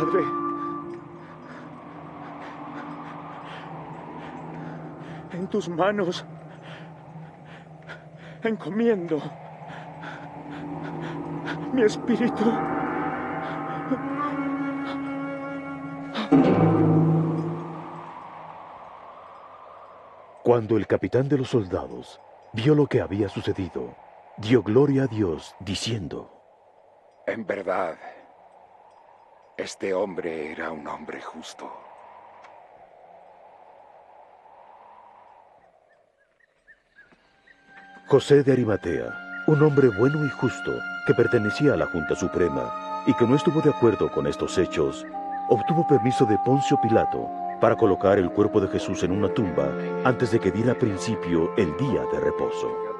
Padre. En tus manos encomiendo mi espíritu. Cuando el capitán de los soldados vio lo que había sucedido, dio gloria a Dios, diciendo: En verdad, este hombre era un hombre justo. José de Arimatea, un hombre bueno y justo, que pertenecía a la Junta Suprema y que no estuvo de acuerdo con estos hechos, obtuvo permiso de Poncio Pilato para colocar el cuerpo de Jesús en una tumba antes de que diera principio el día de reposo.